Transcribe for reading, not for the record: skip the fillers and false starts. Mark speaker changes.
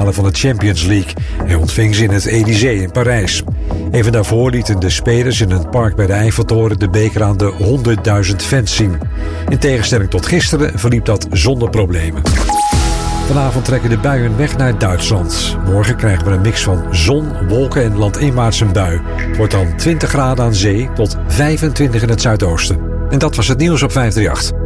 Speaker 1: finale van de Champions League. Hij ontving ze in het Élysée in Parijs. Even daarvoor lieten de spelers in een park bij de Eiffeltoren de beker aan de 100.000 fans zien. In tegenstelling tot gisteren verliep dat zonder problemen. Vanavond trekken de buien weg naar Duitsland. Morgen krijgen we een mix van zon, wolken en landinwaarts een bui. Het wordt dan 20 graden aan zee tot 25 in het zuidoosten. En dat was het nieuws op 538.